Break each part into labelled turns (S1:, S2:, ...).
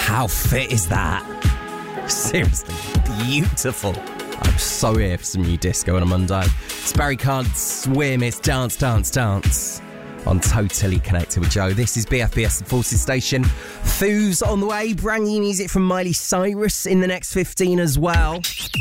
S1: How fit is that? Seriously, beautiful. I'm so here for some new disco on a Monday. It's Barry Can't Swim, it's Dance, Dance, Dance on Totally Connected with Joe. This is BFBS, the Forces Station. Foos on the way, brand new music from Miley Cyrus in the next 15 as well.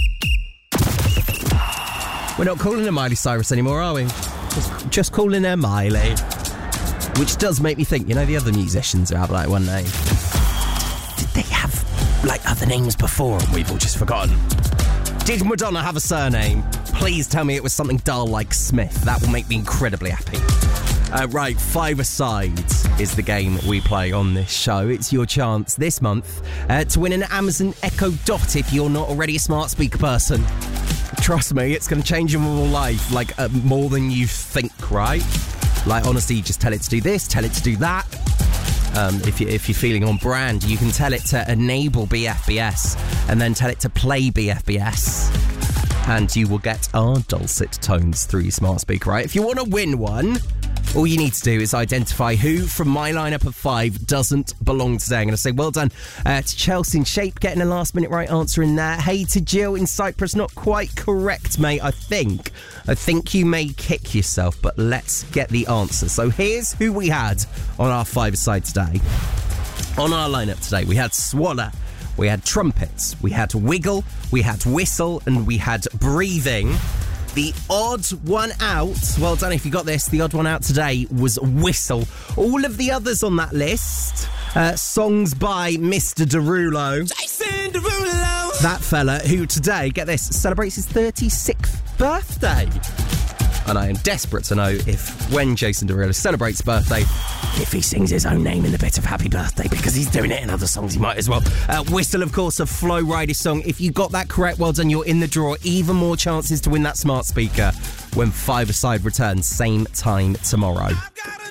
S1: We're not calling her Miley Cyrus anymore, are we? Just calling her Miley. Which does make me think, the other musicians who have one name. Did they have other names before and we've all just forgotten? Did Madonna have a surname? Please tell me it was something dull like Smith. That will make me incredibly happy. Right, Five-A-Side is the game we play on this show. It's your chance this month to win an Amazon Echo Dot if you're not already a smart speaker person. Trust me, it's going to change your whole life, more than you think, right? Honestly, just tell it to do this, tell it to do that. If you're feeling on brand, you can tell it to enable BFBS and then tell it to play BFBS. And you will get our dulcet tones through your smart speaker, right? If you want to win one, all you need to do is identify who from my lineup of 5 doesn't belong today. I'm going to say well done to Chelsea in Shape, getting a last-minute right answer in there. Hey to Jill in Cyprus, not quite correct, mate, I think you may kick yourself, but let's get the answer. So here's who we had on our Five-A-Side today. On our lineup today, we had Swallow, we had Trumpets, we had Wiggle, we had Whistle, and we had Breathing. The odd one out, well done if you got this, the odd one out today was Whistle. All of the others on that list, songs by Mr. Derulo. Jason Derulo! That fella who today, get this, celebrates his 36th birthday. And I am desperate to know if, when Jason Derulo celebrates birthday, if he sings his own name in the bit of happy birthday, because he's doing it in other songs, he might as well. Whistle, of course, a Flo Rida song. If you got that correct, well done, you're in the draw. Even more chances to win that smart speaker when Five-A-Side returns, same time tomorrow.